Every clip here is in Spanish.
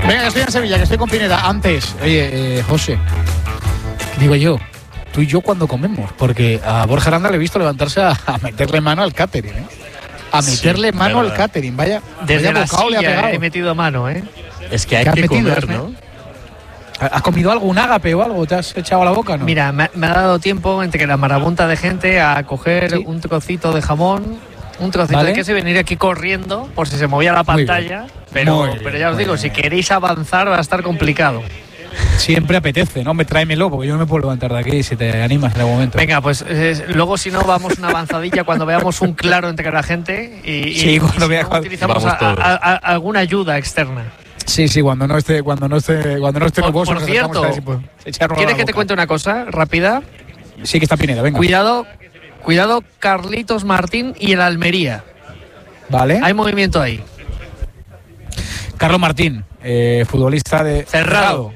Venga, que estoy en Sevilla, que estoy con Pineda. Antes, oye, José, digo yo, tú y yo cuando comemos, porque a Borja Aranda le he visto levantarse a meterle mano al catering, ¿eh? A meterle mano al catering, vaya. Desde la bocado le ha silla pegado. he metido mano, ¿eh? Es que hay ¿Qué has que metido, comer, ¿no? ¿Has comido algo, un ágape o algo? ¿Te has echado a la boca, no? Mira, me ha dado tiempo entre la marabunta de gente a coger Sí. un trocito de jamón, un trocito ¿Vale? de queso y venir aquí corriendo por si se movía la Muy pantalla. bien. Pero Muy bien, ya os muy digo, bien. si queréis avanzar va a estar complicado. Siempre apetece, ¿no? Me tráemelo, porque yo no me puedo levantar de aquí si te animas en algún momento. Venga, pues luego si no vamos una avanzadilla cuando veamos un claro entre la gente y Sí, cuando si vea- no, utilizamos Vamos todos. alguna ayuda externa. Sí, cuando no esté nuboso, Por nos cierto, acercamos a ver si puede echarnos a ¿quieres la que te boca. cuente una cosa rápida? Sí, que está Pineda, venga. Cuidado Carlitos Martín y el Almería. Vale. Hay movimiento ahí. Carlos Martín, futbolista de... Cerrado.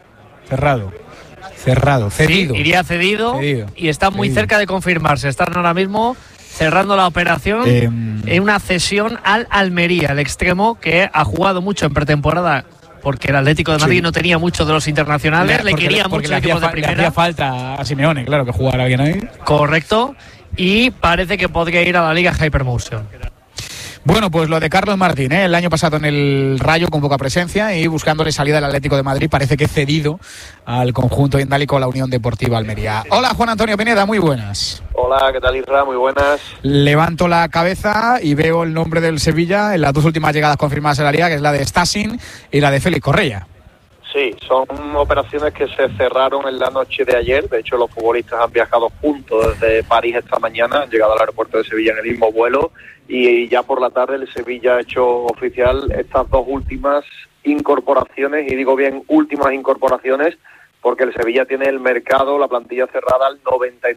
Cedido. Sí, iría cedido y está muy Cedido. cerca de confirmarse. Están ahora mismo cerrando la operación en una cesión al Almería, el extremo que ha jugado mucho en pretemporada porque el Atlético de Madrid Sí. no tenía mucho de los internacionales, le quería porque mucho le el equipo de le primera. hacía falta a Simeone, claro, que jugara alguien ahí. Correcto. Y parece que podría ir a la Liga Hypermotion. Bueno, pues lo de Carlos Martín, el año pasado en el Rayo con poca presencia y buscándole salida al Atlético de Madrid, parece que cedido al conjunto indálico, la Unión Deportiva Almería. Hola, Juan Antonio Pineda, muy buenas. Hola, ¿qué tal, Isra? Muy buenas. Levanto la cabeza y veo el nombre del Sevilla en las dos últimas llegadas confirmadas en la Liga, que es la de Stasin y la de Félix Correia. Sí, son operaciones que se cerraron en la noche de ayer. De hecho, los futbolistas han viajado juntos desde París esta mañana, han llegado al aeropuerto de Sevilla en el mismo vuelo y ya por la tarde el Sevilla ha hecho oficial estas dos últimas incorporaciones, y digo bien últimas incorporaciones, porque el Sevilla tiene el mercado, la plantilla cerrada al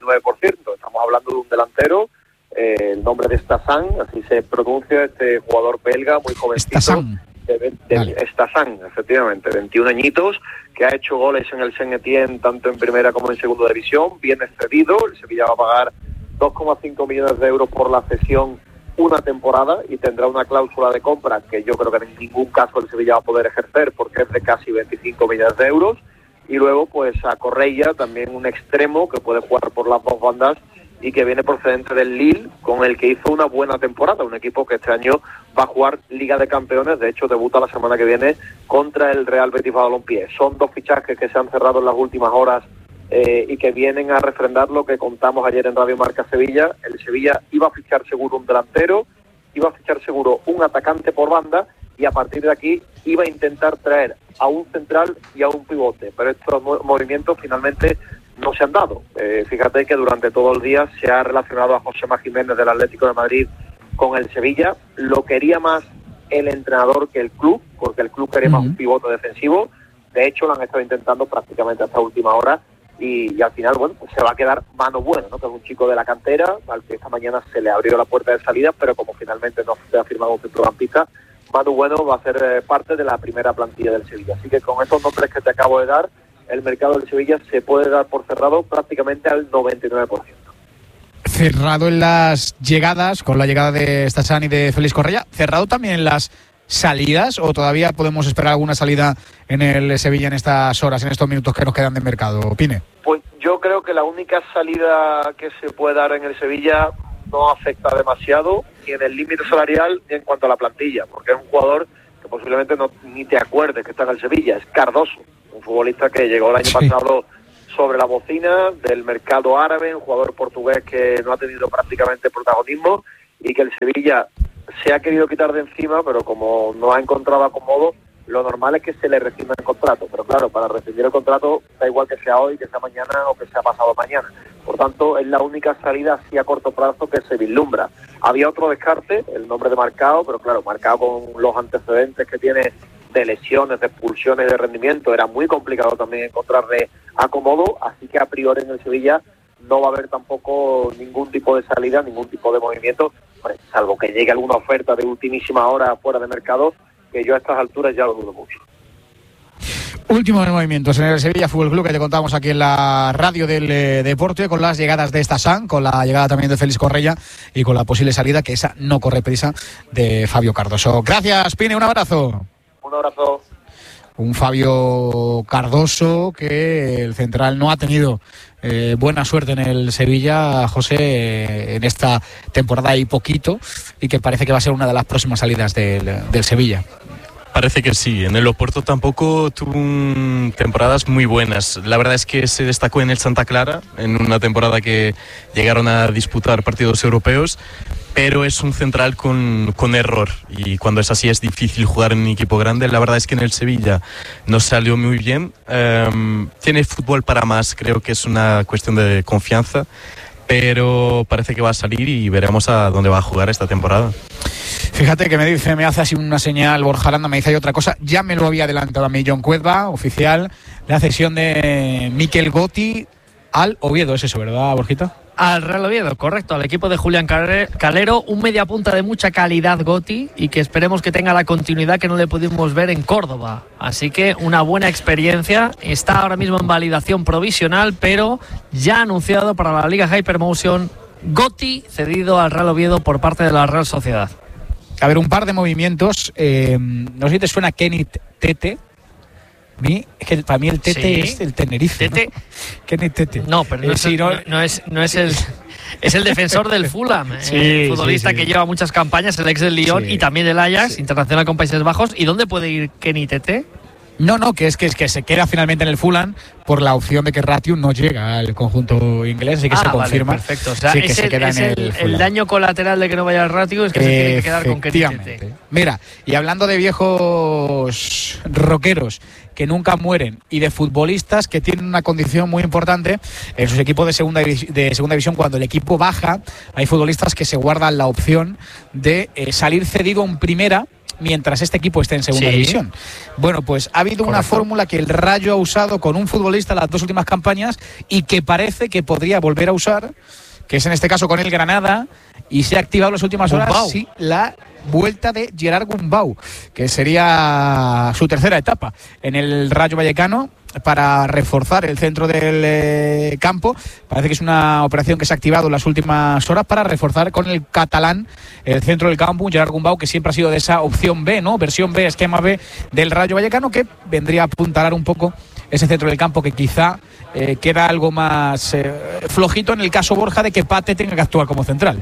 99%. Estamos hablando de un delantero, el nombre de Stasan, así se pronuncia, este jugador belga, muy jovencito. Stasan. Vale. Stasan, efectivamente, 21 añitos, que ha hecho goles en el Saint-Étienne tanto en primera como en segunda división, viene cedido. El Sevilla va a pagar 2,5 millones de euros por la cesión una temporada y tendrá una cláusula de compra que yo creo que en ningún caso el Sevilla va a poder ejercer porque es de casi 25 millones de euros. Y luego pues a Correia, también un extremo que puede jugar por las dos bandas y que viene procedente del Lille, con el que hizo una buena temporada, un equipo que este año va a jugar Liga de Campeones. De hecho debuta la semana que viene contra el Real Betis Balompié. Son dos fichajes que se han cerrado en las últimas horas y que vienen a refrendar lo que contamos ayer en Radio Marca Sevilla. El Sevilla iba a fichar seguro un delantero, iba a fichar seguro un atacante por banda y a partir de aquí iba a intentar traer a un central y a un pivote, pero estos movimientos finalmente no se han dado. Fíjate que durante todo el día se ha relacionado a Josema Jiménez del Atlético de Madrid con el Sevilla. Lo quería más el entrenador que el club, porque el club quería más un pivote defensivo. De hecho, lo han estado intentando prácticamente hasta última hora y al final, bueno, pues se va a quedar Mano Bueno, ¿no? Que es un chico de la cantera, al que esta mañana se le abrió la puerta de salida, pero como finalmente no se ha firmado un centrocampista, Manu Bueno va a ser parte de la primera plantilla del Sevilla. Así que con esos nombres que te acabo de dar, el mercado del Sevilla se puede dar por cerrado prácticamente al 99%. Cerrado en las llegadas, con la llegada de Stasan y de Félix Correia. Cerrado también en las salidas, o todavía podemos esperar alguna salida en el Sevilla en estas horas, en estos minutos que nos quedan de mercado, Pine. Pues yo creo que la única salida que se puede dar en el Sevilla no afecta demasiado ni en el límite salarial ni en cuanto a la plantilla, porque es un jugador que posiblemente ni te acuerdes que está en el Sevilla. Es Cardoso, un futbolista que llegó el año pasado sobre la bocina del mercado árabe, un jugador portugués que no ha tenido prácticamente protagonismo y que el Sevilla se ha querido quitar de encima, pero como no ha encontrado acomodo, lo normal es que se le rescinda el contrato. Pero claro, para rescindir el contrato da igual que sea hoy, que sea mañana o que sea pasado mañana. Por tanto, es la única salida así a corto plazo que se vislumbra. Había otro descarte, el nombre de Marcao, pero claro, Marcao con los antecedentes que tiene de lesiones, de expulsiones, de rendimiento, era muy complicado también encontrarle acomodo, así que a priori en el Sevilla no va a haber tampoco ningún tipo de salida, ningún tipo de movimiento, salvo que llegue alguna oferta de ultimísima hora fuera de mercado, que yo a estas alturas ya lo dudo mucho. Últimos movimientos en el Sevilla Fútbol Club que te contamos aquí en la radio del deporte, con las llegadas de Stasan, con la llegada también de Félix Correia y con la posible salida, que esa no corre prisa, de Fabio Cardoso. Gracias, Pine, un abrazo. Un abrazo. un Fabio Cardoso que el central no ha tenido buena suerte en el Sevilla, José, en esta temporada y poquito, y que parece que va a ser una de las próximas salidas del Sevilla. Parece que sí. En el Oporto tampoco tuvo temporadas muy buenas. La verdad es que se destacó en el Santa Clara, en una temporada que llegaron a disputar partidos europeos, pero es un central con error, y cuando es así es difícil jugar en un equipo grande. La verdad es que en el Sevilla no salió muy bien. Tiene fútbol para más, creo que es una cuestión de confianza, pero parece que va a salir y veremos a dónde va a jugar esta temporada. Fíjate que me hace así una señal Borja Aranda, me dice hay otra cosa, ya me lo había adelantado a mí John Cuedva, oficial, la cesión de Mikel Gotti al Oviedo, es eso, ¿verdad, Borjita? Al Real Oviedo, correcto, al equipo de Julián Calero, un mediapunta de mucha calidad Gotti, y que esperemos que tenga la continuidad que no le pudimos ver en Córdoba. Así que una buena experiencia, está ahora mismo en validación provisional, pero ya anunciado para la Liga Hypermotion, Gotti cedido al Real Oviedo por parte de la Real Sociedad. A ver, un par de movimientos, no sé si te suena Kenny Tete. Es que para mí el Tete sí. Es el Tenerife, Tete. ¿no? Kenny Tete. No, pero no es el... Es el defensor del Fulham, sí, futbolista que lleva muchas campañas, el ex del Lyon y también del Ajax, internacional con Países Bajos. ¿Y dónde puede ir Kenny Tete? No, que se queda finalmente en el Fulham por la opción de que Ratiu no llega al conjunto inglés, así que se confirma. Vale, perfecto. O sea, sí, que se queda en el Fulham. El daño colateral de que no vaya al Ratiu es que se tiene que quedar con Kenny Tete. Mira, y hablando de viejos rockeros que nunca mueren y de futbolistas que tienen una condición muy importante en sus equipos de segunda división, cuando el equipo baja, hay futbolistas que se guardan la opción de salir cedido en primera mientras este equipo esté en segunda división. Bueno, pues ha habido una fórmula que el Rayo ha usado con un futbolista las dos últimas campañas y que parece que podría volver a usar, que es en este caso con el Granada, y se ha activado en las últimas horas la vuelta de Gerard Gumbau, que sería su tercera etapa en el Rayo Vallecano para reforzar el centro del campo. Parece que es una operación que se ha activado en las últimas horas para reforzar con el catalán el centro del campo, un Gerard Gumbau que siempre ha sido de esa opción B, ¿no? Versión B, esquema B del Rayo Vallecano, que vendría a apuntalar un poco ese centro del campo que quizá queda algo más flojito en el caso, Borja, de que Pate tenga que actuar como central.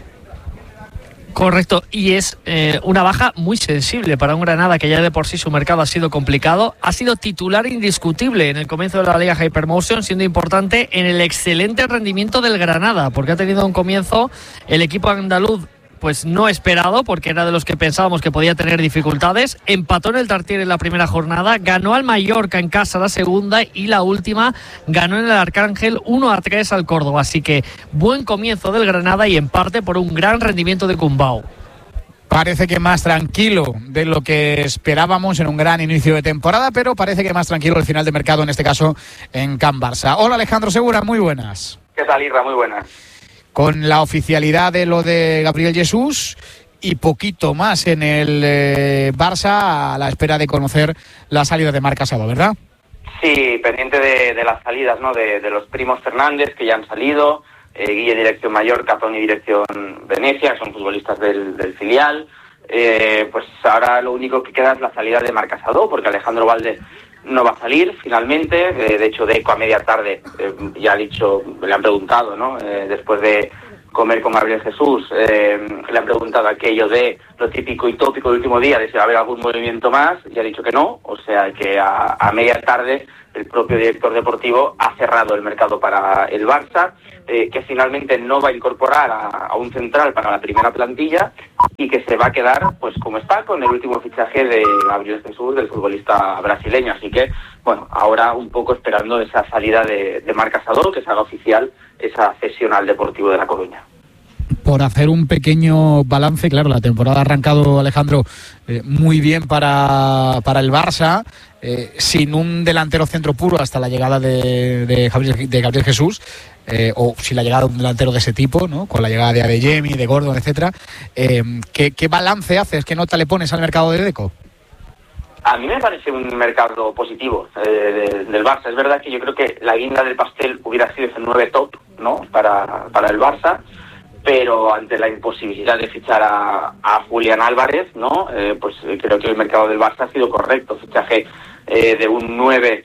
Correcto, y es una baja muy sensible para un Granada que ya de por sí su mercado ha sido complicado. Ha sido titular indiscutible en el comienzo de la Liga Hypermotion, siendo importante en el excelente rendimiento del Granada, porque ha tenido un comienzo el equipo andaluz pues no esperado, porque era de los que pensábamos que podía tener dificultades. Empató en el Tartiere en la primera jornada, ganó al Mallorca en casa la segunda y la última ganó en el Arcángel 1-3 al Córdoba. Así que buen comienzo del Granada y en parte por un gran rendimiento de Gumbau. Parece que más tranquilo de lo que esperábamos en un gran inicio de temporada, pero parece que más tranquilo el final de mercado, en este caso en Can Barça. Hola Alejandro Segura, muy buenas. ¿Qué tal, Irra? Muy buenas. Con la oficialidad de lo de Gabriel Jesús y poquito más en el Barça, a la espera de conocer la salida de Marc Casado, ¿verdad? Sí, pendiente de las salidas, ¿no? De los primos Fernández, que ya han salido, Guille dirección Mallorca, Toni dirección Venecia, que son futbolistas del filial. Pues ahora lo único que queda es la salida de Marc Casado, porque Alejandro Valde no va a salir finalmente. De hecho, Deco a media tarde ya ha dicho, le han preguntado, ¿no? Después de comer con Gabriel Jesús, le han preguntado aquello de lo típico y tópico del último día, de si va a haber algún movimiento más, y ha dicho que no. O sea que a media tarde el propio director deportivo ha cerrado el mercado para el Barça, que finalmente no va a incorporar a un central para la primera plantilla y que se va a quedar pues como está, con el último fichaje de Gabriel Jesús, del futbolista brasileño. Así que, bueno, ahora un poco esperando esa salida de Marc Casado, que se haga oficial esa cesión al Deportivo de La Coruña. Por hacer un pequeño balance, claro, la temporada ha arrancado, Alejandro, muy bien para el Barça, sin un delantero centro puro hasta la llegada de Gabriel Jesús, o sin la llegada de un delantero de ese tipo, ¿no? Con la llegada de Adeyemi, de Gordon, etcétera. ¿Qué balance haces? ¿Qué nota le pones al mercado de Deco? A mí me parece un mercado positivo del Barça. Es verdad que yo creo que la guinda del pastel hubiera sido ese 9 top, ¿no? Para el Barça, pero ante la imposibilidad de fichar a Julián Álvarez, ¿no? Pues creo que el mercado del Barça ha sido correcto. Fichaje de un 9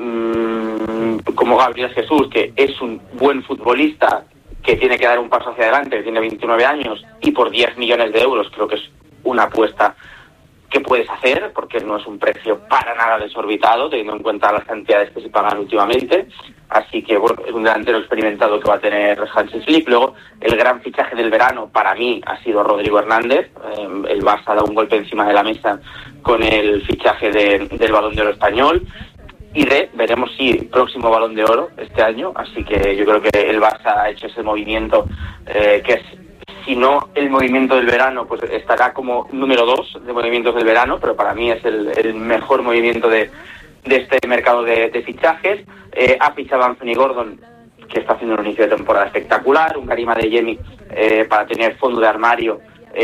como Gabriel Jesús, que es un buen futbolista, que tiene que dar un paso hacia adelante, que tiene 29 años, y por 10 millones de euros creo que es una apuesta que puedes hacer, porque no es un precio para nada desorbitado, teniendo en cuenta las cantidades que se pagan últimamente. Así que bueno, es un delantero experimentado que va a tener Hansi Flick. Luego, el gran fichaje del verano para mí ha sido Rodrigo Hernández. El Barça ha dado un golpe encima de la mesa con el fichaje del Balón de Oro español. Y veremos si próximo Balón de Oro este año. Así que yo creo que el Barça ha hecho ese movimiento que es, si no el movimiento del verano, pues estará como número 2 de movimientos del verano, pero para mí es el mejor movimiento de este mercado de fichajes. Ha fichado a Anthony Gordon, que está haciendo un inicio de temporada espectacular, un Karim Adeyemi para tener fondo de armario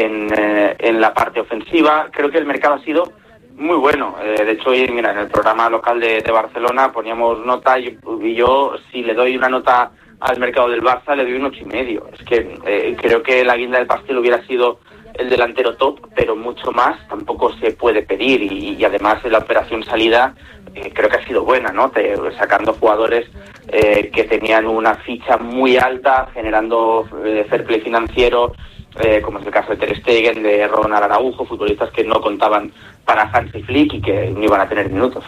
en la parte ofensiva. Creo que el mercado ha sido muy bueno. De hecho, hoy, mira, en el programa local de Barcelona poníamos nota y yo si le doy una nota al mercado del Barça le doy un 8,5. Es que creo que la guinda del pastel hubiera sido el delantero top, pero mucho más tampoco se puede pedir, y además la operación salida creo que ha sido buena, ¿no? Sacando jugadores que tenían una ficha muy alta, generando fair play financiero, como es el caso de Ter Stegen, de Ronald Araujo, futbolistas que no contaban para Hansi Flick y que no iban a tener minutos.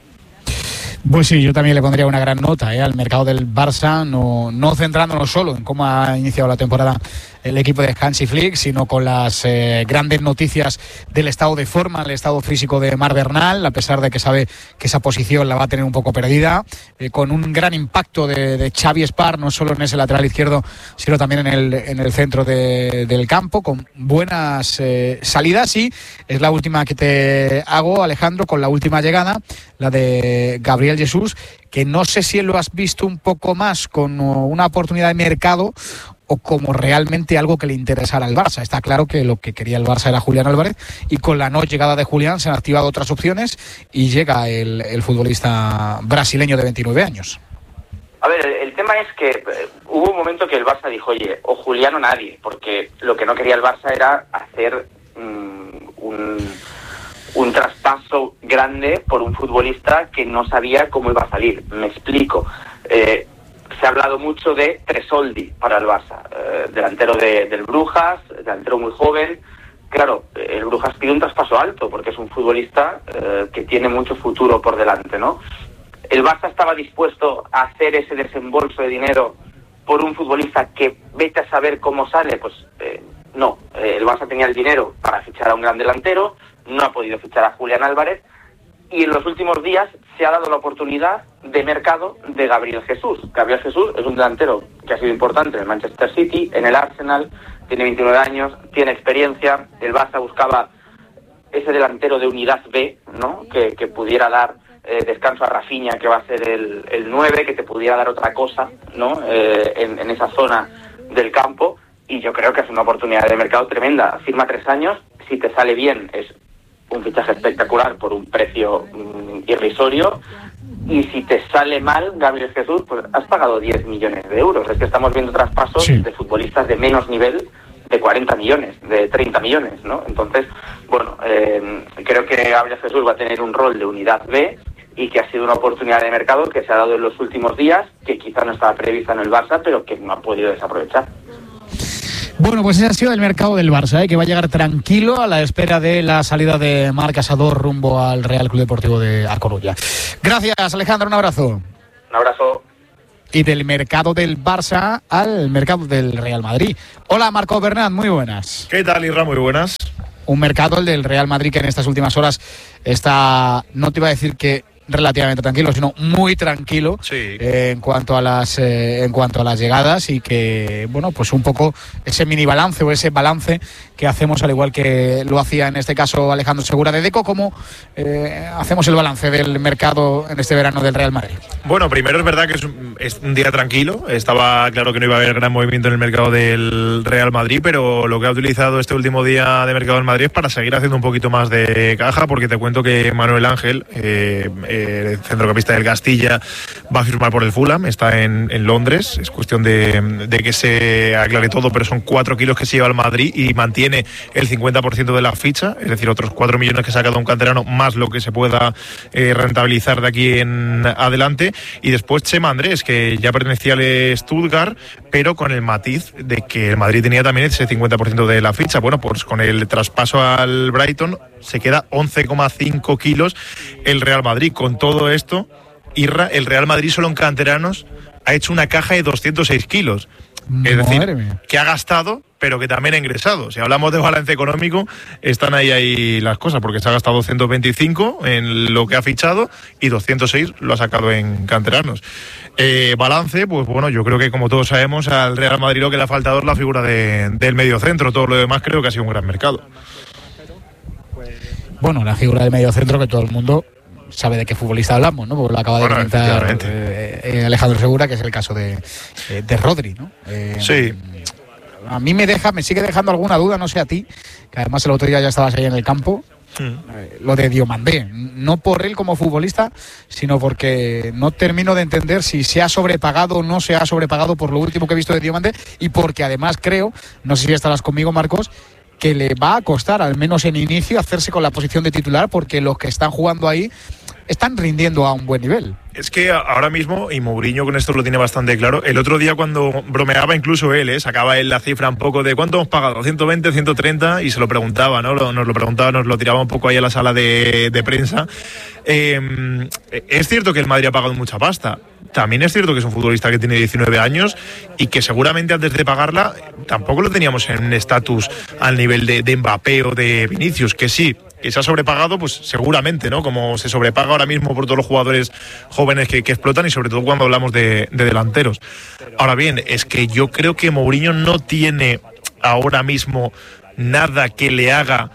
Pues sí, yo también le pondría una gran nota al mercado del Barça, no centrándonos solo en cómo ha iniciado la temporada el equipo de Hansi Flick, sino con las grandes noticias del estado de forma, el estado físico de Marc Bernal, a pesar de que sabe que esa posición la va a tener un poco perdida, con un gran impacto de Xavi Espar, no solo en ese lateral izquierdo, sino también en el centro del campo, con buenas salidas. Y es la última que te hago, Alejandro, con la última llegada, la de Gabriel Jesús, que no sé si lo has visto un poco más con una oportunidad de mercado o como realmente algo que le interesara al Barça. Está claro que lo que quería el Barça era Julián Álvarez, y con la no llegada de Julián se han activado otras opciones y llega el futbolista brasileño de 29 años. A ver, el tema es que hubo un momento que el Barça dijo, oye, o Julián o nadie, porque lo que no quería el Barça era hacer un traspaso grande por un futbolista que no sabía cómo iba a salir. Me explico. Se ha hablado mucho de Tresoldi para el Barça, delantero del Brujas, delantero muy joven. Claro, el Brujas pide un traspaso alto porque es un futbolista que tiene mucho futuro por delante, ¿no? ¿El Barça estaba dispuesto a hacer ese desembolso de dinero por un futbolista que vete a saber cómo sale? Pues no. El Barça tenía el dinero para fichar a un gran delantero, no ha podido fichar a Julián Álvarez, y en los últimos días se ha dado la oportunidad de mercado de Gabriel Jesús. Gabriel Jesús es un delantero que ha sido importante en el Manchester City, en el Arsenal, tiene 29 años, tiene experiencia. El Barça buscaba ese delantero de unidad B, ¿no? Que pudiera dar descanso a Rafinha, que va a ser el 9, que te pudiera dar otra cosa, ¿no? En esa zona del campo, y yo creo que es una oportunidad de mercado tremenda. Firma 3 años, si te sale bien es un fichaje espectacular por un precio irrisorio, y si te sale mal, Gabriel Jesús, pues has pagado 10 millones de euros. Es que estamos viendo traspasos de futbolistas de menos nivel, de 40 millones, de 30 millones, ¿no? Entonces, bueno, creo que Gabriel Jesús va a tener un rol de unidad B, y que ha sido una oportunidad de mercado que se ha dado en los últimos días, que quizá no estaba prevista en el Barça, pero que no ha podido desaprovechar. Bueno, pues ese ha sido el mercado del Barça, que va a llegar tranquilo a la espera de la salida de Marc Casador rumbo al Real Club Deportivo de A Coruña. Gracias, Alejandro, un abrazo. Un abrazo. Y del mercado del Barça al mercado del Real Madrid. Hola, Marco Bernat, muy buenas. ¿Qué tal, Isra? Muy buenas. Un mercado, el del Real Madrid, que en estas últimas horas está, no te iba a decir que relativamente tranquilo, sino muy tranquilo, sí. En cuanto a las llegadas, y que, bueno, pues un poco ese mini balance o ese balance que hacemos, al igual que lo hacía en este caso Alejandro Segura de Deco, como hacemos el balance del mercado en este verano del Real Madrid. Bueno, primero es verdad que es un día tranquilo. Estaba claro que no iba a haber gran movimiento en el mercado del Real Madrid, pero lo que ha utilizado este último día de mercado del Madrid es para seguir haciendo un poquito más de caja, porque te cuento que Manuel Ángel el centrocampista del Castilla, va a firmar por el Fulham, está en Londres. Es cuestión de que se aclare todo, pero son 4 kilos que se lleva al Madrid y mantiene el 50% de la ficha, es decir, otros 4 millones que saca de un canterano, más lo que se pueda rentabilizar de aquí en adelante. Y después Chema Andrés, que ya pertenecía al Stuttgart, pero con el matiz de que el Madrid tenía también ese 50% de la ficha. Bueno, pues con el traspaso al Brighton se queda 11,5 kilos el Real Madrid. Con todo esto, Irra, el Real Madrid solo en canteranos ha hecho una caja de 206 kilos. Es decir, que ha gastado, pero que también ha ingresado. Si hablamos de balance económico, están ahí las cosas, porque se ha gastado 125 en lo que ha fichado y 206 lo ha sacado en canteranos. Balance, pues bueno, yo creo que como todos sabemos, al Real Madrid lo que le ha faltado es la figura del mediocentro. Todo lo demás creo que ha sido un gran mercado. Bueno, la figura del mediocentro que todo el mundo sabe de qué futbolista hablamos, ¿no? Porque lo acaba de comentar Alejandro Segura, que es el caso de Rodri, ¿no? Sí. A mí me sigue dejando alguna duda, no sé a ti, que además el otro día ya estabas ahí en el campo, lo de Diomandé, no por él como futbolista, sino porque no termino de entender si se ha sobrepagado o no se ha sobrepagado por lo último que he visto de Diomandé, y porque además creo, no sé si estarás conmigo, Marcos, que le va a costar, al menos en inicio, hacerse con la posición de titular, porque los que están jugando ahí están rindiendo a un buen nivel. Es que ahora mismo, y Mourinho con esto lo tiene bastante claro, el otro día cuando bromeaba incluso él, sacaba él la cifra un poco de ¿cuánto hemos pagado? 120, 130, y se lo preguntaba, ¿no? Nos lo preguntaba, nos lo tiraba un poco ahí a la sala de prensa. Es cierto que el Madrid ha pagado mucha pasta. También es cierto que es un futbolista que tiene 19 años y que seguramente antes de pagarla tampoco lo teníamos en un estatus al nivel de Mbappé o de Vinicius, que sí, que se ha sobrepagado, pues seguramente, ¿no? Como se sobrepaga ahora mismo por todos los jugadores jóvenes que explotan, y sobre todo cuando hablamos de delanteros. Ahora bien, es que yo creo que Mourinho no tiene ahora mismo nada que le haga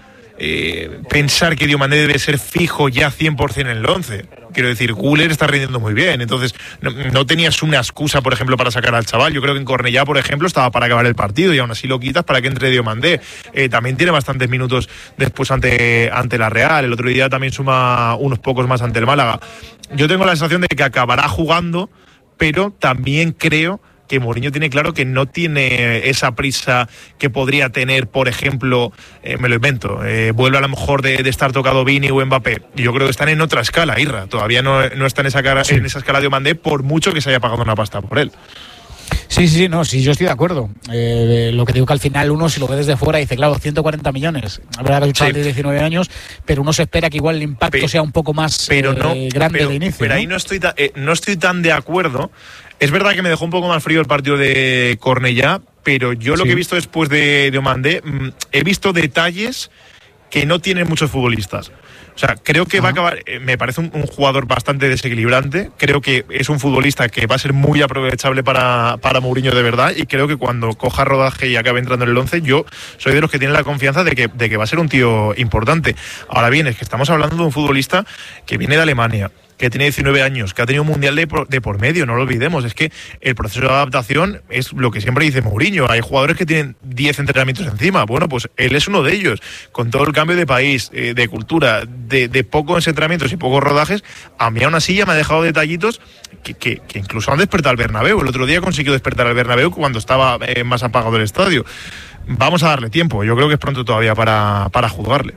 pensar que Diomandé debe ser fijo ya 100% en el 11. Quiero decir, Güler está rindiendo muy bien, entonces no tenías una excusa, por ejemplo, para sacar al chaval. Yo creo que en Cornellá, por ejemplo, estaba para acabar el partido y aún así lo quitas para que entre Diomandé. También tiene bastantes minutos después ante la Real. El otro día también suma unos pocos más ante el Málaga. Yo tengo la sensación de que acabará jugando, pero también creo que Mourinho tiene claro que no tiene esa prisa que podría tener, por ejemplo, me lo invento, vuelve a lo mejor de estar tocado Vini o Mbappé. Y yo creo que están en otra escala, Irra. Todavía no está en esa escala de Diomandé, por mucho que se haya pagado una pasta por él. Sí, yo estoy de acuerdo. Lo que digo que al final uno, si lo ve desde fuera, dice, claro, 140 millones. Habrá que luchar de 19 años, pero uno se espera que igual el impacto sea un poco más grande de inicio. Pero ahí no estoy tan de acuerdo. Es verdad que me dejó un poco más frío el partido de Cornellá, pero yo lo que he visto después de Diomandé, he visto detalles que no tienen muchos futbolistas. O sea, creo que va a acabar, me parece un jugador bastante desequilibrante, creo que es un futbolista que va a ser muy aprovechable para Mourinho de verdad, y creo que cuando coja rodaje y acabe entrando en el 11, yo soy de los que tienen la confianza de que va a ser un tío importante. Ahora bien, es que estamos hablando de un futbolista que viene de Alemania, que tiene 19 años, que ha tenido un mundial de por medio, no lo olvidemos. Es que el proceso de adaptación es lo que siempre dice Mourinho. Hay jugadores que tienen 10 entrenamientos encima. Bueno, pues él es uno de ellos. Con todo el cambio de país, de cultura, de pocos entrenamientos y pocos rodajes, a mí aún así ya me ha dejado detallitos que incluso han despertado al Bernabéu. El otro día consiguió despertar al Bernabéu cuando estaba más apagado el estadio. Vamos a darle tiempo. Yo creo que es pronto todavía para juzgarle.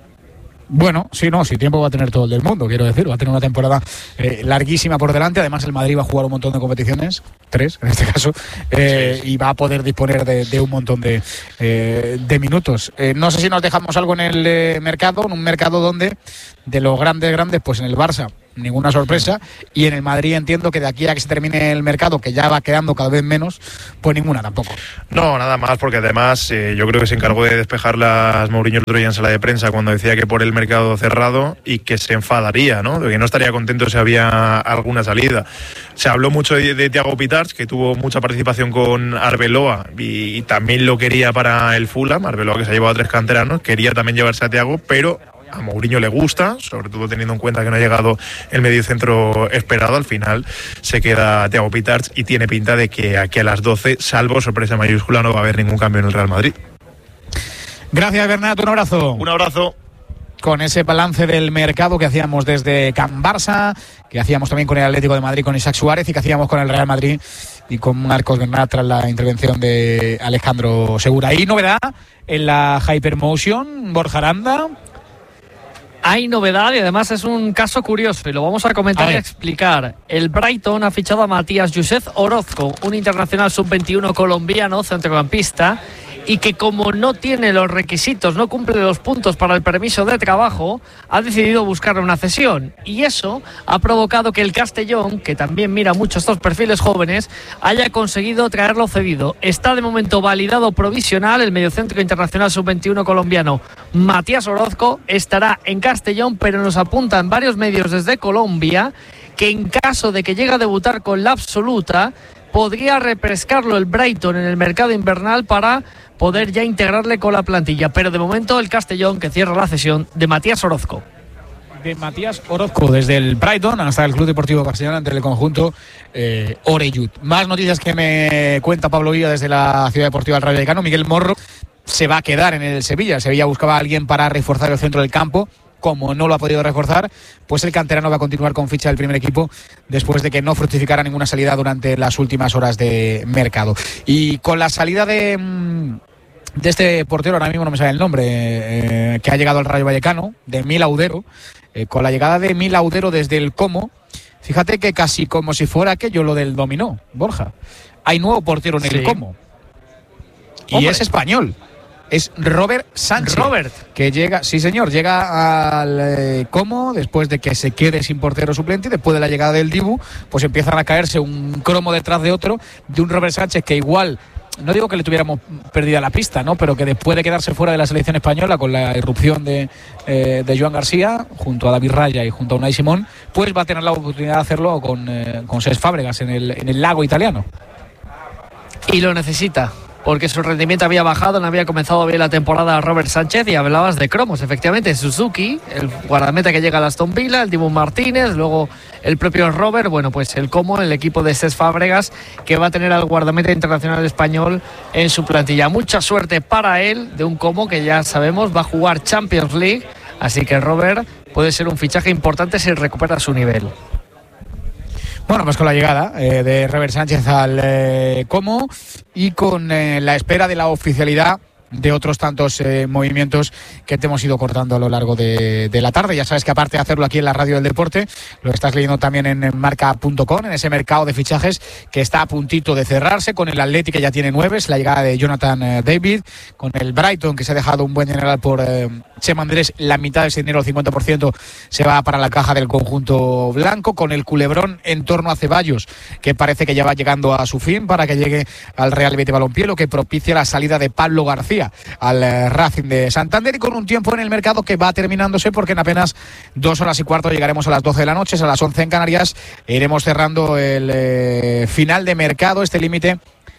Bueno, sí, tiempo va a tener todo el del mundo, quiero decir, va a tener una temporada larguísima por delante. Además, el Madrid va a jugar un montón de competiciones, 3 en este caso, y va a poder disponer de un montón de minutos. No sé si nos dejamos algo en el mercado, en un mercado donde de los grandes, pues en el Barça ninguna sorpresa, y en el Madrid entiendo que de aquí a que se termine el mercado, que ya va quedando cada vez menos, pues ninguna tampoco. No, nada más, porque además yo creo que se encargó de despejar las Mourinho el otro día en sala de prensa cuando decía que por el mercado cerrado y que se enfadaría, ¿no? De que no estaría contento si había alguna salida. Se habló mucho de Thiago Pitars, que tuvo mucha participación con Arbeloa y también lo quería para el Fulham. Arbeloa, que se ha llevado a 3 canteranos, quería también llevarse a Thiago, pero a Mourinho le gusta, sobre todo teniendo en cuenta que no ha llegado el mediocentro esperado. Al final se queda Thiago Pitars y tiene pinta de que aquí a las 12, salvo sorpresa mayúscula, no va a haber ningún cambio en el Real Madrid. Gracias, Bernat, un abrazo. Un abrazo. con ese balance del mercado que hacíamos desde Can Barça, que hacíamos también con el Atlético de Madrid con Isaac Suárez y que hacíamos con el Real Madrid y con Marcos Bernat tras la intervención de Alejandro Segura. ¿Hay novedad en la Hypermotion, Borja Aranda? Hay novedad y además es un caso curioso y lo vamos a comentar y a explicar. El Brighton ha fichado a Matías Josep Orozco, un internacional sub-21 colombiano, centrocampista, y que como no tiene los requisitos, no cumple los puntos para el permiso de trabajo, ha decidido buscar una cesión. Y eso ha provocado que el Castellón, que también mira mucho estos perfiles jóvenes, haya conseguido traerlo cedido. Está de momento validado provisional el mediocentro internacional sub-21 colombiano Matías Orozco, estará en Castellón, pero nos apuntan varios medios desde Colombia que en caso de que llegue a debutar con la absoluta, podría repescarlo el Brighton en el mercado invernal para poder ya integrarle con la plantilla. Pero de momento el Castellón que cierra la cesión de Matías Orozco. De Matías Orozco desde el Brighton hasta el Club Deportivo Castellón ante el conjunto Oreyud. Más noticias que me cuenta Pablo Villa desde la Ciudad Deportiva del Rayo Vallecano. Miguel Morro se va a quedar en el Sevilla. El Sevilla buscaba a alguien para reforzar el centro del campo. Como no lo ha podido reforzar, pues el canterano va a continuar con ficha del primer equipo después de que no fructificara ninguna salida durante las últimas horas de mercado. Y con la salida de este portero, ahora mismo no me sale el nombre, que ha llegado al Rayo Vallecano, de Mil Audero, con la llegada de Mil Audero desde el Como, fíjate que casi como si fuera aquello lo del dominó, Borja. Hay nuevo portero en el Como. Y ¡hombre! Es español. Es Robert Sánchez. Robert. Que llega, sí señor, llega al Como después de que se quede sin portero suplente y después de la llegada del Dibu, pues empiezan a caerse un cromo detrás de otro, de un Robert Sánchez que igual, no digo que le tuviéramos perdida la pista, ¿no? Pero que después de quedarse fuera de la selección española con la irrupción de Joan García, junto a David Raya y junto a Unai Simón, pues va a tener la oportunidad de hacerlo con Cesc Fábregas en el lago italiano. Y lo necesita, porque su rendimiento había bajado, no había comenzado bien la temporada Robert Sánchez. Y hablabas de cromos, efectivamente, Suzuki, el guardameta que llega a Aston Villa, el Dibu Martínez, luego el propio Robert, bueno, pues el Como, el equipo de Cesc Fábregas, que va a tener al guardameta internacional español en su plantilla. Mucha suerte para él, de un Como que ya sabemos va a jugar Champions League, así que Robert puede ser un fichaje importante si recupera su nivel. Bueno, pues con la llegada de Robert Sánchez al Como y con la espera de la oficialidad de otros tantos movimientos que te hemos ido cortando a lo largo de la tarde. Ya sabes que aparte de hacerlo aquí en la Radio del Deporte, lo estás leyendo también en marca.com, en ese mercado de fichajes que está a puntito de cerrarse, con el Atlético que ya tiene 9, la llegada de Jonathan David, con el Brighton que se ha dejado un buen general por Chema Andrés, la mitad de ese dinero, el 50%, se va para la caja del conjunto blanco, con el culebrón en torno a Ceballos, que parece que ya va llegando a su fin para que llegue al Real Betis Balompié, lo que propicia la salida de Pablo García al Racing de Santander, y con un tiempo en el mercado que va terminándose, porque en apenas 2 horas y cuarto llegaremos a las 12 de la noche, a las 11 en Canarias, e iremos cerrando el final de mercado, este límite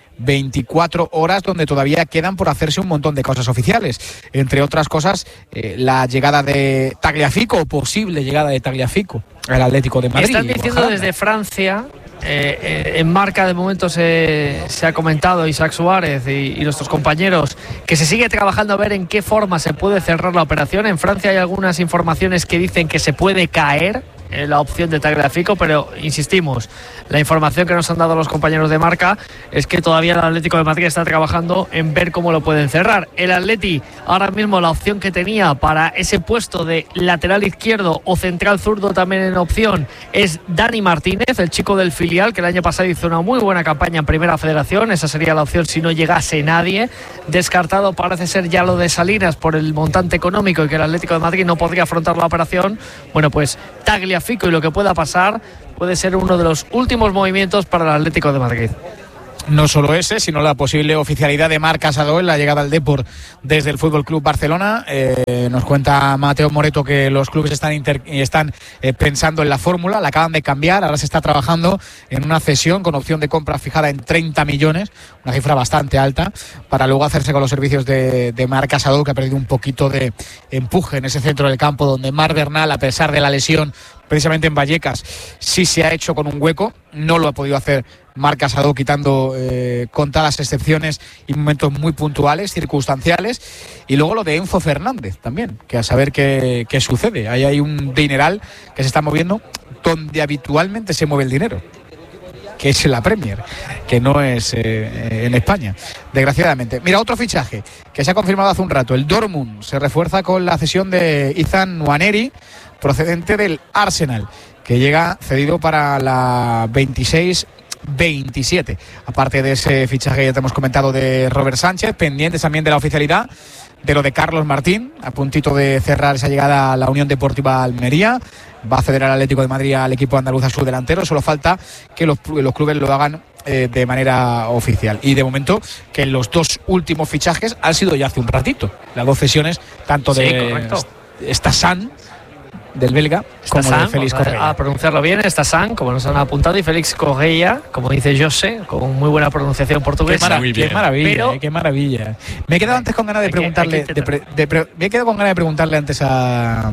24 horas donde todavía quedan por hacerse un montón de cosas oficiales, entre otras cosas la llegada de Tagliafico, o posible llegada de Tagliafico al Atlético de Madrid. Están diciendo desde Francia, en Marca de momento se ha comentado, Isaac Suárez y nuestros compañeros, que se sigue trabajando a ver en qué forma se puede cerrar la operación. En Francia hay algunas informaciones que dicen que se puede caer la opción de Tagliafico, pero insistimos, la información que nos han dado los compañeros de Marca es que todavía el Atlético de Madrid está trabajando en ver cómo lo pueden cerrar. El Atleti, ahora mismo la opción que tenía para ese puesto de lateral izquierdo o central zurdo también en opción es Dani Martínez, el chico del filial, que el año pasado hizo una muy buena campaña en Primera Federación. Esa sería la opción si no llegase nadie. Descartado parece ser ya lo de Salinas por el montante económico y que el Atlético de Madrid no podría afrontar la operación. Bueno, pues Tagliafico y lo que pueda pasar puede ser uno de los últimos movimientos para el Atlético de Madrid. No solo ese, sino la posible oficialidad de Marc Casado en la llegada al Depor desde el Fútbol Club Barcelona. Nos cuenta Mateo Moreto que los clubes están pensando en la fórmula, la acaban de cambiar, ahora se está trabajando en una cesión con opción de compra fijada en 30 millones, una cifra bastante alta, para luego hacerse con los servicios de Marc Casado, que ha perdido un poquito de empuje en ese centro del campo, donde Marc Bernal, a pesar de la lesión precisamente en Vallecas, sí se ha hecho con un hueco, no lo ha podido hacer Marc Casado quitando contadas excepciones y momentos muy puntuales, circunstanciales. Y luego lo de Enzo Fernández también, que a saber qué sucede. Ahí hay un dineral que se está moviendo donde habitualmente se mueve el dinero, que es en la Premier, que no es en España, desgraciadamente. Mira, otro fichaje que se ha confirmado hace un rato. El Dortmund se refuerza con la cesión de Ethan Nwaneri, procedente del Arsenal, que llega cedido para la 26-27. Aparte de ese fichaje ya te hemos comentado de Robert Sánchez, pendientes también de la oficialidad de lo de Carlos Martín, a puntito de cerrar esa llegada a la Unión Deportiva Almería. Va a ceder al Atlético de Madrid al equipo andaluz a su delantero. Solo falta que los clubes lo hagan de manera oficial. Y de momento que los dos últimos fichajes han sido ya hace un ratito. Las dos cesiones, tanto de Stassan, del belga, como de Félix Correia. A pronunciarlo bien, Stassan, como nos han apuntado, y Félix Correia, como dice José, con muy buena pronunciación portuguesa. Qué maravilla, qué maravilla. Me he quedado antes con ganas de preguntarle, me he quedado con ganas de preguntarle antes a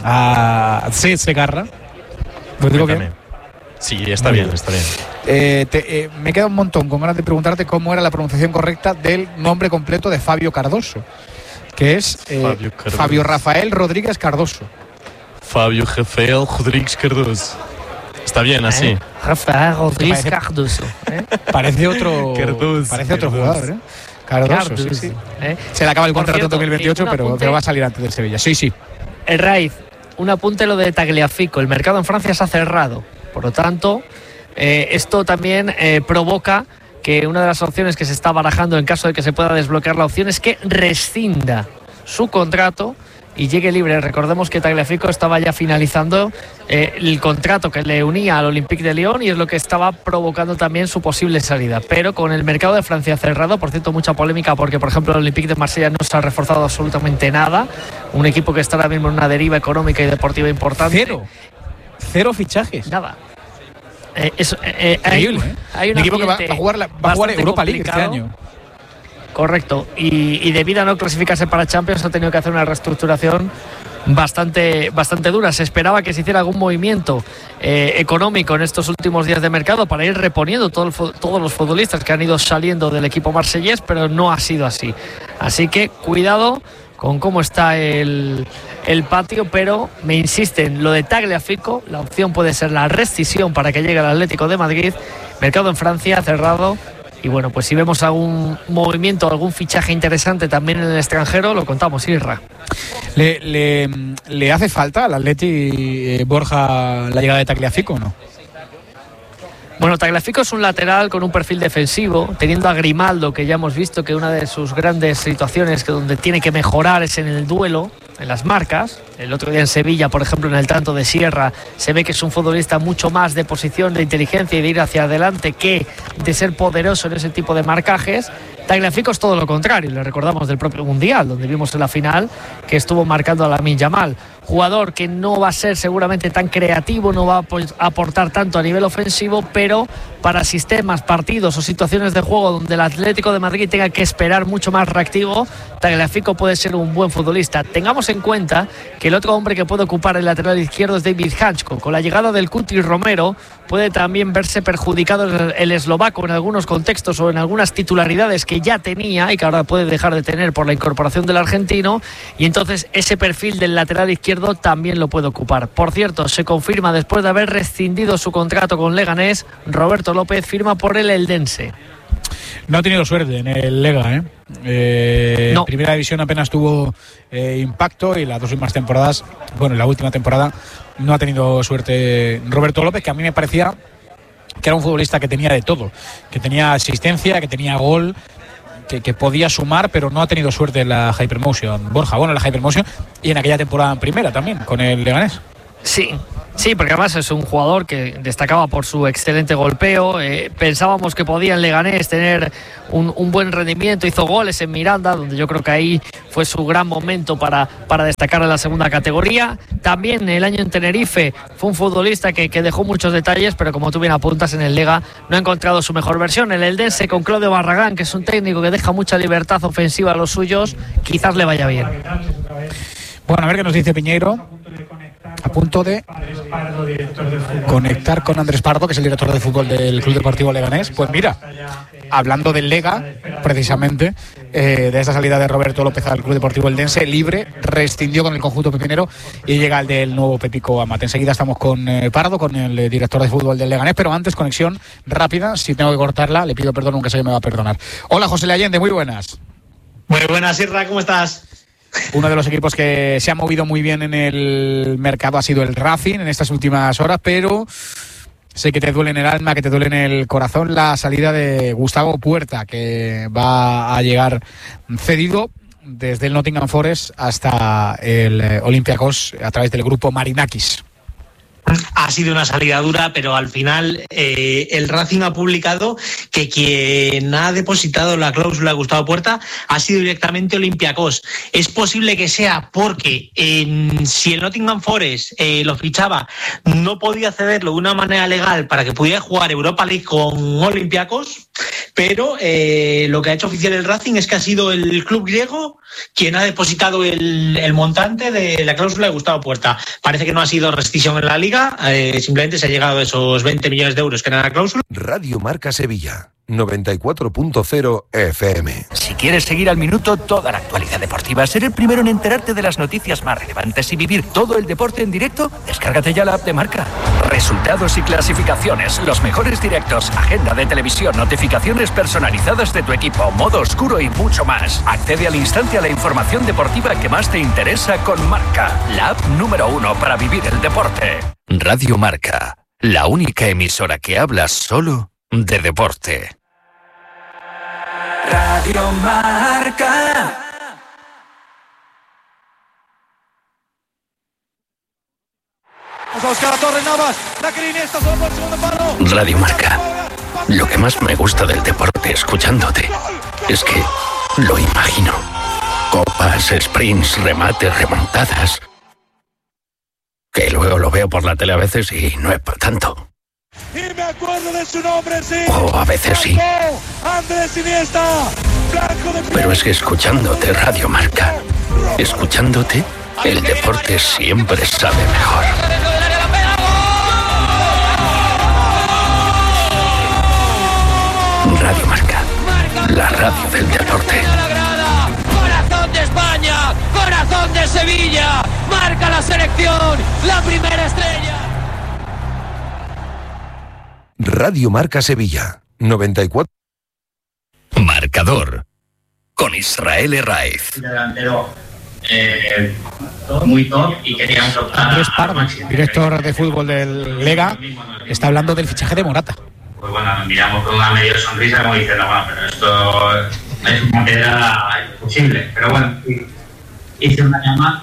C. Segarra. ¿Lo digo bien? Sí, está bien. Me he quedado un montón con ganas de preguntarte cómo era la pronunciación correcta del nombre completo de Fabio Cardoso, que es Fabio Rafael Rodríguez Cardoso. Fabio Rafael Rodríguez Cardoso. Está bien así. Rafael Rodríguez Cardoso. Parece otro jugador, Cardoso, sí. Se le acaba el contrato en 2028, pero va a salir antes del Sevilla. Sí. El Raiz, un apunte lo de Tagliafico. El mercado en Francia se ha cerrado. Por lo tanto, esto también provoca que una de las opciones que se está barajando en caso de que se pueda desbloquear la opción es que rescinda su contrato y llegue libre. Recordemos que Tagliafico estaba ya finalizando el contrato que le unía al Olympique de Lyon y es lo que estaba provocando también su posible salida. Pero con el mercado de Francia cerrado, por cierto, mucha polémica porque, por ejemplo, el Olympique de Marsella no se ha reforzado absolutamente nada. Un equipo que está ahora mismo en una deriva económica y deportiva importante. Cero fichajes. Nada. Increíble, hay un equipo que va a jugar Europa League este año. Correcto, y debido a no clasificarse para Champions ha tenido que hacer una reestructuración bastante dura. Se esperaba que se hiciera algún movimiento económico en estos últimos días de mercado para ir reponiendo todos los futbolistas que han ido saliendo del equipo marsellés, pero no ha sido así. Así que cuidado con cómo está el patio, pero me insisten, lo de Tagliafico, la opción puede ser la rescisión para que llegue al Atlético de Madrid. Mercado en Francia cerrado. Y bueno, pues si vemos algún movimiento, algún fichaje interesante también en el extranjero, lo contamos, Irra. ¿Le hace falta al Atleti, Borja, la llegada de Tagliafico o no? Bueno, Tagliafico es un lateral con un perfil defensivo, teniendo a Grimaldo, que ya hemos visto que una de sus grandes situaciones que donde tiene que mejorar es en el duelo, en las marcas. El otro día en Sevilla, por ejemplo, en el tanto de Sierra, se ve que es un futbolista mucho más de posición, de inteligencia y de ir hacia adelante que de ser poderoso en ese tipo de marcajes. Tagliafico es todo lo contrario, le recordamos del propio Mundial, donde vimos en la final que estuvo marcando a Lamine Yamal. Jugador que no va a ser seguramente tan creativo, no va a aportar tanto a nivel ofensivo, pero para sistemas, partidos o situaciones de juego donde el Atlético de Madrid tenga que esperar mucho más reactivo, Tagliafico puede ser un buen futbolista. Tengamos en cuenta que el otro hombre que puede ocupar el lateral izquierdo es David Hansko. Con la llegada del Cuti Romero puede también verse perjudicado el eslovaco en algunos contextos o en algunas titularidades que ya tenía y que ahora puede dejar de tener por la incorporación del argentino, y entonces ese perfil del lateral izquierdo también lo puede ocupar. Por cierto, se confirma después de haber rescindido su contrato con Leganés, Roberto López firma por el Eldense. No ha tenido suerte en el Lega, No. Primera división apenas tuvo impacto y las dos últimas temporadas, bueno, la última temporada no ha tenido suerte Roberto López, que a mí me parecía que era un futbolista que tenía de todo, que tenía asistencia, que tenía gol, que podía sumar, pero no ha tenido suerte en la Hypermotion, Borja. Bueno, en la Hypermotion y en aquella temporada en primera también, con el Leganés. Sí, porque además es un jugador que destacaba por su excelente golpeo. Pensábamos que podía en Leganés tener un buen rendimiento. Hizo goles en Miranda, donde yo creo que ahí fue su gran momento para destacar en la segunda categoría. También el año en Tenerife fue un futbolista que dejó muchos detalles, pero como tú bien apuntas, en el Lega no ha encontrado su mejor versión. El Eldense con Claudio Barragán, que es un técnico que deja mucha libertad ofensiva a los suyos, quizás le vaya bien. Bueno, a ver qué nos dice Piñeiro. a punto de conectar con Andrés Pardo, que es el director de fútbol del Club Deportivo Leganés. Pues mira, hablando del Lega, precisamente, de esta salida de Roberto López al Club Deportivo Eldense, libre, rescindió con el conjunto pepinero y llega el del nuevo Pepico Amat. Enseguida estamos con Pardo, con el director de fútbol del Leganés, pero antes conexión rápida, si tengo que cortarla, le pido perdón, aunque sé que me va a perdonar. Hola, José Allende, muy buenas. Muy buenas, Irra, ¿cómo estás? Uno de los equipos que se ha movido muy bien en el mercado ha sido el Racing en estas últimas horas, pero sé que te duele en el alma, que te duele en el corazón la salida de Gustavo Puerta, que va a llegar cedido desde el Nottingham Forest hasta el Olympiacos a través del grupo Marinakis. Ha sido una salida dura, pero al final el Racing ha publicado que quien ha depositado la cláusula de Gustavo Puerta ha sido directamente Olympiacos. Es posible que sea porque si el Nottingham Forest lo fichaba, no podía cederlo de una manera legal para que pudiera jugar Europa League con Olympiacos, pero lo que ha hecho oficial el Racing es que ha sido el club griego quien ha depositado el montante de la cláusula de Gustavo Puerta. Parece que no ha sido rescisión en la liga, simplemente se ha llegado a esos 20 millones de euros que era la cláusula. Radio Marca Sevilla, 94.0 FM. Si quieres seguir al minuto toda la actualidad deportiva, ser el primero en enterarte de las noticias más relevantes y vivir todo el deporte en directo, descárgate ya la app de Marca. Resultados y clasificaciones, los mejores directos, agenda de televisión, notificaciones personalizadas de tu equipo, modo oscuro y mucho más. Accede al instante a la información deportiva que más te interesa con Marca, la app número 1 para vivir el deporte. Radio Marca, la única emisora que habla solo de deporte. Radio Marca. Radio Marca. Lo que más me gusta del deporte escuchándote es que lo imagino. Copas, sprints, remates, remontadas. Que luego lo veo por la tele a veces y no es para tanto. Y me acuerdo de su nombre, sí. O a veces sí. Andrés Iniesta, blanco de piel. Pero es que escuchándote Radio Marca, escuchándote, el deporte siempre sabe mejor. Radio Marca, la radio del deporte. Corazón de España, corazón de Sevilla, marca la selección, la primera estrella. Radio Marca Sevilla, 94. Marcador, con Israel Herraiz. Delantero muy top y querían tocar. Andrés Pardo, director de fútbol del Lega, está hablando del fichaje de Morata. Pues bueno, miramos con una medio sonrisa como diciendo, bueno, pero esto es una piedra imposible. Pero bueno, hice una llamada.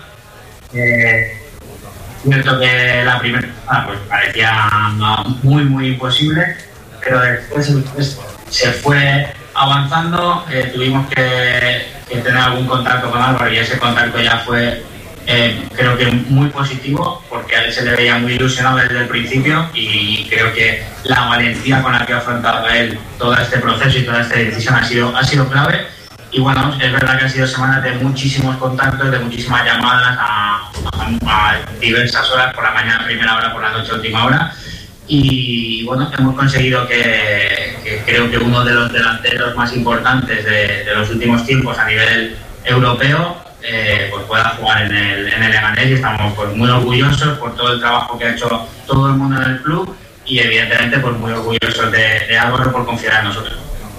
Cierto que la primera pues parecía muy imposible, pero después se fue avanzando, tuvimos que tener algún contacto con Álvaro y ese contacto ya fue creo que muy positivo porque a él se le veía muy ilusionado desde el principio y creo que la valentía con la que ha afrontado él todo este proceso y toda esta decisión ha sido clave. Y bueno, es verdad que han sido semanas de muchísimos contactos, de muchísimas llamadas a diversas horas, por la mañana, primera hora, por la noche, última hora. Y bueno, hemos conseguido que creo que uno de los delanteros más importantes de los últimos tiempos a nivel europeo pues pueda jugar en el Leganés y estamos pues muy orgullosos por todo el trabajo que ha hecho todo el mundo en el club y evidentemente pues muy orgullosos de Álvaro por confiar en nosotros.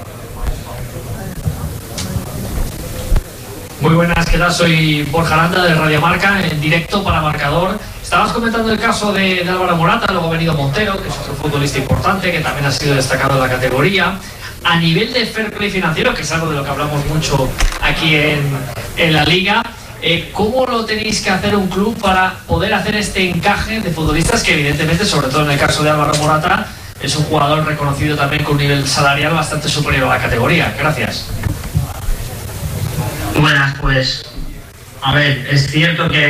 Muy buenas, ¿qué tal? Soy Borja Aranda de Radio Marca, en directo para Marcador. Estabas comentando el caso de Álvaro Morata, luego ha venido Montero, que es otro futbolista importante, que también ha sido destacado en la categoría. A nivel de fair play financiero, que es algo de lo que hablamos mucho aquí en la Liga, ¿cómo lo tenéis que hacer un club para poder hacer este encaje de futbolistas que evidentemente, sobre todo en el caso de Álvaro Morata, es un jugador reconocido también con un nivel salarial bastante superior a la categoría? Gracias. Buenas, pues a ver, es cierto que